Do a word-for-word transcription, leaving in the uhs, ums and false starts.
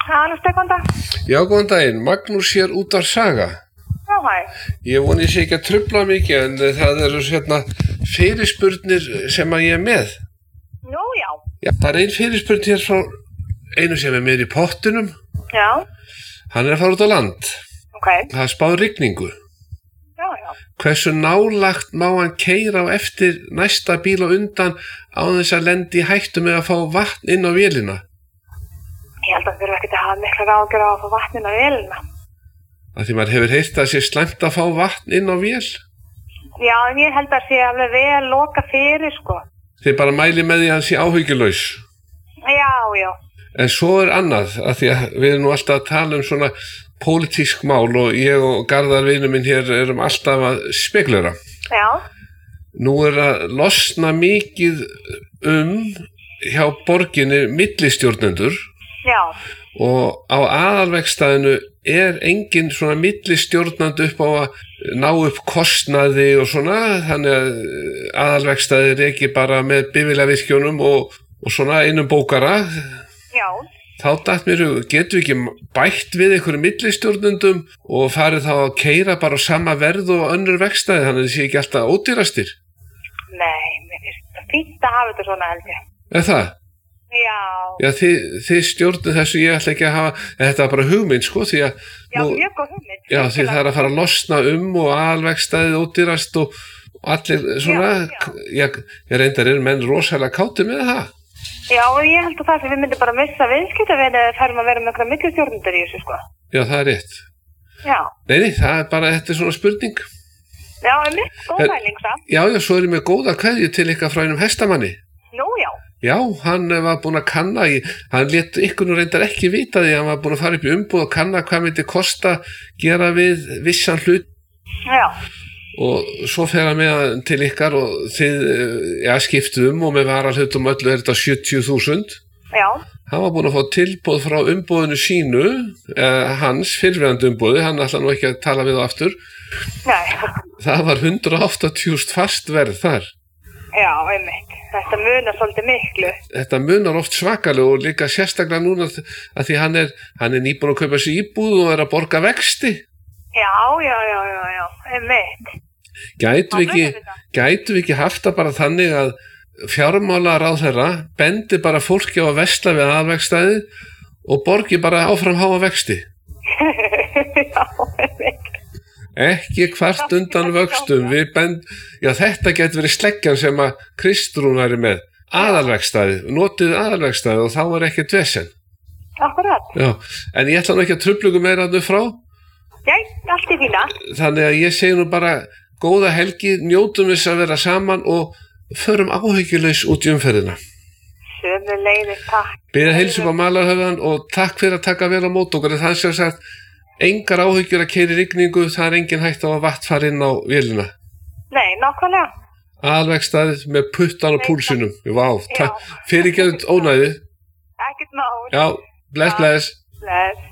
Alusta, góðan dag. Já, góðan daginn. Magnús hér út af Saga. Já, hæ. Ég voni sé ekki að trufla mikið, en það eru hérna fyrirspurnir sem að ég er með. Nú, já. Já, það er ein fyrirspurn hér frá einu sem er með í pottunum. Já. Hann er að fara út á land. Ok. Það er spáð rigningu. Já, já. Hversu nálagt má hann keyra á eftir næsta bíl og undan á þess að lendi í hættu með að fá vatn inn á vélina? Ég held að þurfa ekkert að hafa mikla ráðgjör á að fá vatnin á vélina. Af því maður hefur heyrt að það sé slæmt að fá vatn inn á vél. Já, en ég held að sé alveg vel loka fyrir, sko. Þið bara mæli með því að hann sé áhyggjulaus. Já, já. En svo er annað, af því að við erum nú alltaf að tala um svona pólitísk mál og ég og Garðar vinur minn hér erum alltaf að spekulera. Já. Nú er að losna mikið um hjá borginni millistjórnendur. Já. Og á aðalvegstæðinu er engin svona millistjórnandi upp á að ná upp kostnaði og svona, þannig að aðalvegstæði er ekki bara með bifvélavirkjunum og, og svona einum bókara. Já. Þá datt mér, getum við ekki bætt við einhverjum millistjórnendum og farið þá að keyra bara á sama verð og önnur vegstæði, þannig að það sé ekki alltaf ódýrastir? Nei, mér finnst það fínt að hafa þetta svona, held ég. Er það? Já. Já, þið, þið stjórnum þessu, ég ætla ekki að hafa, þetta er bara hugmynd, sko, því að... Já, mjög góð hugmynd. Já, því það er að fara að losna um og aðalvegstæðið ódýrast og allir svona, já, já. Ég reyndar er menn rosalega kátir með það. Já, og ég held að það sem við myndum bara missa viðskiptavin eða færum að vera með einhverja millistjórnendur í þessu, sko. Já, það er rétt. Já. Nei, nei, það er bara, þetta er svona spurning. Já, einmitt, góð mæling, það. Já, já, svo er ég með góða kveðju til ykkar frá einum hestamanni. Nú, já. Já, hann var búinn að kanna, í, hann lét ykkur nú reyndar ekki vita því, hann var búinn að fara upp í umboð og kanna hvað myndi kosta gera við vissan hlut. Já. Og svo fer hann með hann til ykkar og þið, já, skiptum og með varalhutum öllu er þetta sjötíu þúsund. Já. Hann var búinn að fá tilboð frá umboðinu sínu, eh, hans fyrrverandi umboði, hann ætla nú ekki að tala við á aftur. Nei. Það var hundrað áttatíu þúsund fast verð þar. Já, einmitt. Þetta munar svolítið miklu. Þetta munar oft svakalega og líka sérstaklega núna að því hann er, hann er nýbúinn að kaupa sér íbúð og er að borga vexti. Já, já, já, já, já, einmitt. Gætum við ekki, gætum við ekki haft það bara þannig að fjármálaráðherra bendi bara fólki á að versla við aðalvegstæði og borgi bara áfram háa vexti. Já, einmitt. Ekki hvart undan vöxtum, við bend, já þetta getur verið sleggjan sem að Kristrún er með, aðalvegstæði, notið aðalvegstæði og þá er ekkert vesen. Akkurat. Já, en ég ætla nú ekki að truflugu meira þarna frá. Já, allt í fína. Þannig að ég segi nú bara góða helgi, njótum þess að vera saman og förum áhyggjulaus út í umferðina. Sömuleiðis, takk. Bið að heilsa upp á Malarhöfðan og takk fyrir að taka vel á mót okkur, en það sem sagt, engar áhyggjur að keyra í rigningu, það er engin hægt á að vatn fara inn á vélina. Nei, nákvæmlega. Aðalvegstæðið með puttan og púlsinum. Vá, fyrirgefðu ónæðið. Ekkert mál. Já, bless, bless. Bless.